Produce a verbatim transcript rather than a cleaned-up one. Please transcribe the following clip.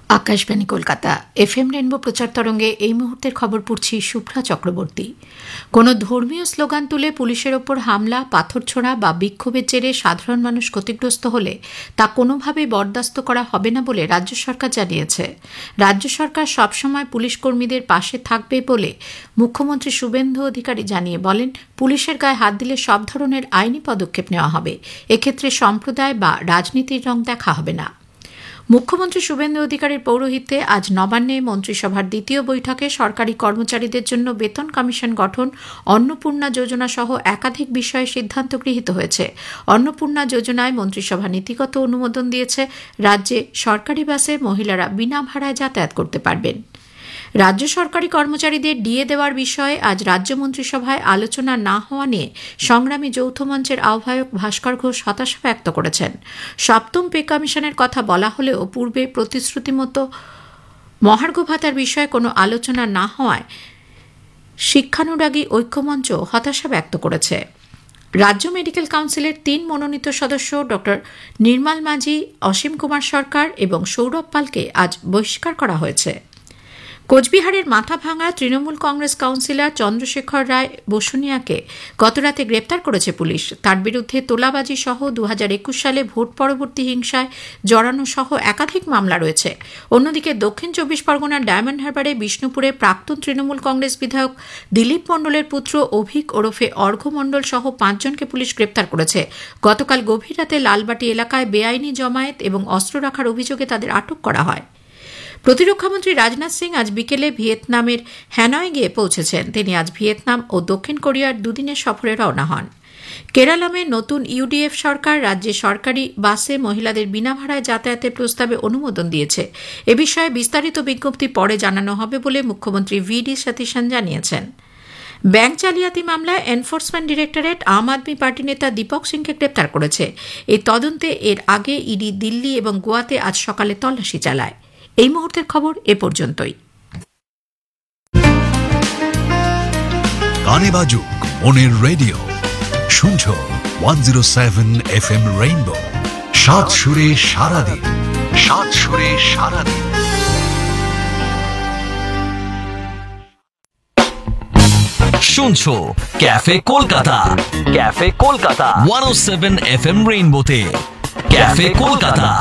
Akashvani Kolkata FM rainbow প্রচার তরঙ্গে এই মুহূর্তের খবর পড়ছি শুভ্রা চক্রবর্তী। কোনো ধর্মীয় স্লোগান তুলে পুলিশের ওপর হামলা, পাথর ছোড়া বা বিক্ষোভের জেরে সাধারণ মানুষ ক্ষতিগ্রস্ত হলে তা কোনোভাবেই বরদাস্ত করা হবে না বলে রাজ্য সরকার জানিয়েছে। রাজ্য সরকার সবসময় পুলিশ কর্মীদের পাশে থাকবে বলে মুখ্যমন্ত্রী শুভেন্দু অধিকারী জানিয়ে বলেন, পুলিশের গায়ে হাত দিলে সব ধরনের আইনি পদক্ষেপ নেওয়া হবে। এক্ষেত্রে সম্প্রদায় বা রাজনীতির রং দেখা হবে না। মুখ্যমন্ত্রী শুভেন্দু অধিকারীর পৌরোহিত্যে আজ নবান্নে মন্ত্রিসভার দ্বিতীয় বৈঠকে সরকারি কর্মচারীদের জন্য বেতন কমিশন গঠন, অন্নপূর্ণা যোজনা সহ একাধিক বিষয়ে সিদ্ধান্ত গৃহীত হয়েছে। অন্নপূর্ণা যোজনায় মন্ত্রিসভা নীতিগত অনুমোদন দিয়েছে। রাজ্যে সরকারি বাসে মহিলারা বিনা ভাড়ায় যাতায়াত করতে পারবেন। রাজ্য সরকারি কর্মচারীদের ডিএ দেওয়ার বিষয়ে আজ রাজ্য মন্ত্রিসভায় আলোচনা না হওয়া নিয়ে সংগ্রামী যৌথ মঞ্চের আহ্বায়ক ভাস্কর ঘোষ হতাশা ব্যক্ত করেছেন। সপ্তম পে কমিশনের কথা বলা হলেও পূর্বে প্রতিশ্রুতি মতো মহার্ঘ ভাতার বিষয়ে কোনো আলোচনা না হওয়ায় শিক্ষানুরাগী ঐক্যমঞ্চ হতাশা ব্যক্ত করেছে। রাজ্য মেডিকেল কাউন্সিলের তিন মনোনীত সদস্য ডক্টর নির্মল মাঝি, অসীম কুমার সরকার এবং সৌরভ পালকে আজ বহিষ্কার করা হয়েছে। কোচবিহারের মাথাভাঙা তৃণমূল কংগ্রেস কাউন্সিলর চন্দ্রশেখর রায় বসুনিয়াকে গতরাতে গ্রেপ্তার করেছে পুলিশ। তার বিরুদ্ধে তোলাবাজি সহ দু হাজার একুশ সালে ভোট পরবর্তী হিংসায় জড়ানো সহ একাধিক মামলা রয়েছে। অন্যদিকে দক্ষিণ চব্বিশ পরগনার ডায়মন্ড হারবারে বিষ্ণুপুরে প্রাক্তন তৃণমূল কংগ্রেস বিধায়ক দিলীপ মণ্ডলের পুত্র অভিক ওরফে অর্ঘ্য মণ্ডল সহ পাঁচজনকে পুলিশ গ্রেপ্তার করেছে। গতকাল গভীর রাতে লালবাটি এলাকায় বেআইনি জমায়েত এবং অস্ত্র রাখার অভিযোগে তাদের আটক করা হয়। প্রতিরক্ষামন্ত্রী রাজনাথ সিং আজ বিকেলে ভিয়েতনামের হ্যানয়ে গিয়ে পৌঁছেছেন। তিনি আজ ভিয়েতনাম ও দক্ষিণ কোরিয়ার দুদিনের সফরে রওনা হন। কেরালামে নতুন ইউডিএফ সরকার রাজ্যে সরকারি বাসে মহিলাদের বিনা ভাড়ায় যাতায়াতের প্রস্তাবে অনুমোদন দিয়েছে। এ বিষয়ে বিস্তারিত বিজ্ঞপ্তি পরে জানানো হবে বলে মুখ্যমন্ত্রী ভি ডি সতীশন জানিয়েছেন। ব্যাংক জালিয়াতি মামলায় এনফোর্সমেন্ট ডিরেক্টরেট আম আদমি পার্টি নেতা দীপক সিংকে গ্রেপ্তার করেছে। এই তদন্তে এর আগে ইডি দিল্লি এবং গোয়াতে আজ সকালে তল্লাশি চালায়। এই মুহূর্তের খবর এ পর্যন্তই। গানে বাজুক মনের রেডিও, শুনছো one zero seven F M rainbow. সাত সুরে সারাদিন, সাত সুরে সারাদিন। শুনছো cafe Kolkata, cafe Kolkata one ও seven F M রেইনবোতে। Cafe Kolkata.